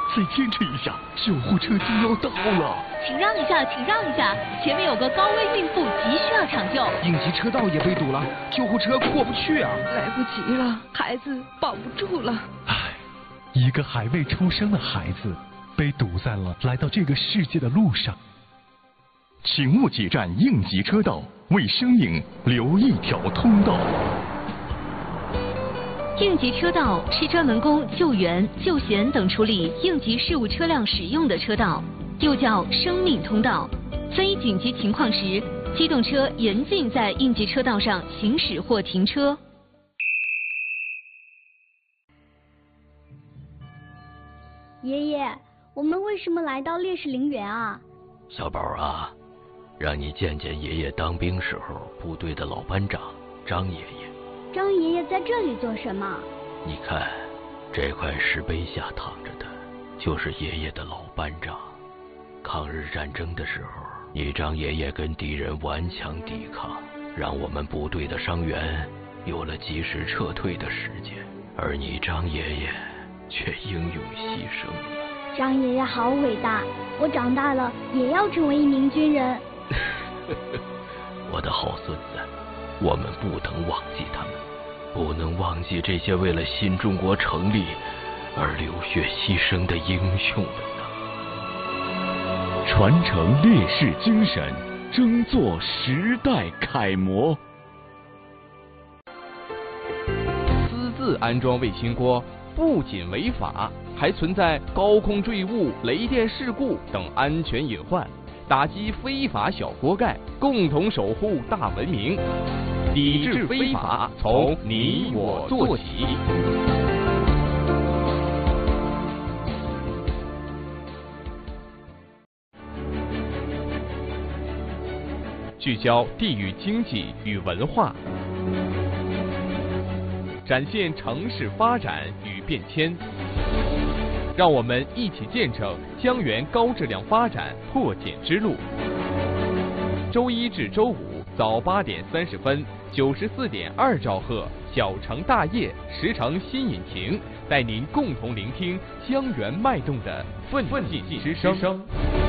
再坚持一下，救护车就要到了。 请让一下，请让一下，前面有个高危孕妇，急需要抢救。 应急车道也被堵了，救护车过不去啊！ 来不及了，孩子保不住了。 唉，一个还未出生的孩子，被堵在了来到这个世界的路上。 请勿挤占应急车道，为生命留一条通道。 应急车道是专门供救援、救险等处理应急事务车辆使用的车道，又叫生命通道。非紧急情况时，机动车严禁在应急车道上行驶或停车。 爷爷，我们为什么来到烈士陵园啊？ 小宝啊，让你见见爷爷当兵时候部队的老班长张爷爷。 张爷爷在这里做什么？ 你看，这块石碑下躺着的，就是爷爷的老班长。抗日战争的时候，你张爷爷跟敌人顽强抵抗，让我们部队的伤员有了及时撤退的时间，而你张爷爷却英勇牺牲了。 张爷爷好伟大，我长大了也要成为一名军人。 我的好孙子，我们不能忘记他们，不能忘记这些为了新中国成立而流血牺牲的英雄们呐！ 传承烈士精神，争做时代楷模。 私自安装卫星锅不仅违法，还存在高空坠物、雷电事故等安全隐患，打击非法小锅盖，共同守护大文明。抵制非法，从你我做起。聚焦地域经济与文化，展现城市发展与变迁。让我们一起见证江源高质量发展破茧之路。周一至周五早8点30分，94.2兆赫小城大业10城新引擎，带您共同聆听江源脉动的奋进之声。